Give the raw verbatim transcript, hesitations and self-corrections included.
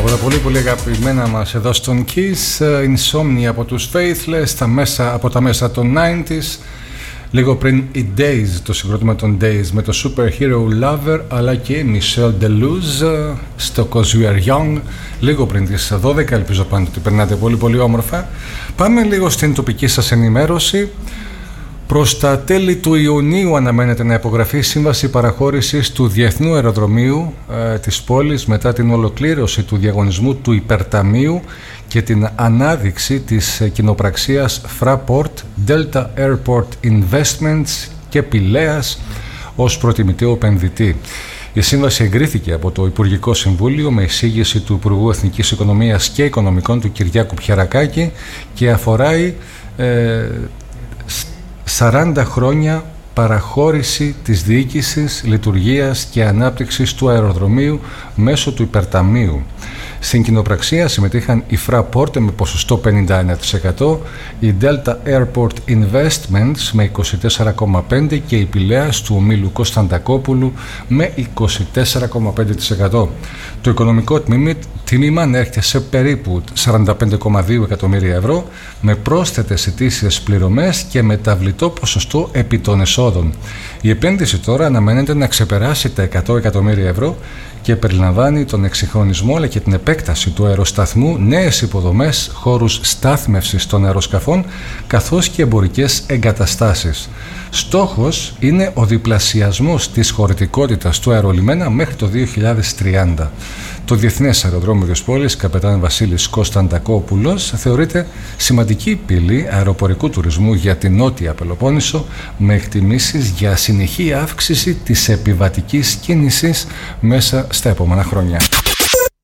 από τα πολύ πολύ αγαπημένα μας εδώ στον Kiss, Insomnia από τους Faithless, τα μέσα, από τα μέσα των ενενήντα, λίγο πριν οι Days, το συγκρότημα των Days με το Superhero Lover, αλλά και η Michelle Deleuze στο Cause We Are Young, λίγο πριν τις δώδεκα. Ελπίζω πάντα ότι περνάτε πολύ πολύ όμορφα. Πάμε λίγο στην τοπική σας ενημέρωση. Προς τα τέλη του Ιουνίου αναμένεται να υπογραφεί σύμβαση παραχώρησης του Διεθνού Αεροδρομίου ε, της πόλης μετά την ολοκλήρωση του διαγωνισμού του Υπερταμείου και την ανάδειξη της ε, κοινοπραξίας Fraport, Delta Airport Investments και Πηλέας ως προτιμητέο επενδυτή. Η σύμβαση εγκρίθηκε από το Υπουργικό Συμβούλιο με εισήγηση του Υπουργού Εθνικής Οικονομίας και Οικονομικών του Κυριάκου Πιερακάκη και αφορά ε, σαράντα χρόνια παραχώρηση της διοίκησης, λειτουργίας και ανάπτυξης του αεροδρομίου μέσω του Υπερταμείου. Στην κοινοπραξία συμμετείχαν η Fraport με ποσοστό πενήντα ένα τοις εκατό, η Delta Airport Investments με είκοσι τέσσερα κόμμα πέντε τοις εκατό και η Πηλέας του ομίλου Κωνσταντακόπουλου με είκοσι τέσσερα κόμμα πέντε τοις εκατό. Το οικονομικό τίμημα ανέρχεται σε περίπου σαράντα πέντε κόμμα δύο εκατομμύρια ευρώ με πρόσθετες ετήσιες πληρωμές και μεταβλητό ποσοστό επί των εσόδων. Η επένδυση τώρα αναμένεται να ξεπεράσει τα εκατό εκατομμύρια ευρώ και περιλαμβάνει τον εξυγχρονισμό αλλά και την επέκταση του αεροσταθμού, νέες υποδομές, χώρους στάθμευσης των αεροσκαφών καθώς και εμπορικές εγκαταστάσεις. Στόχος είναι ο διπλασιασμός της χωρητικότητας του αερολιμένα μέχρι το δύο χιλιάδες τριάντα. Το Διεθνές Αεροδρόμιο της πόλης, καπετάν Βασίλης Κωνσταντακόπουλος, θεωρείται σημαντική πύλη αεροπορικού τουρισμού για την Νότια Πελοπόννησο, με εκτιμήσεις για συνεχή αύξηση της επιβατικής κίνησης μέσα στα επόμενα χρόνια.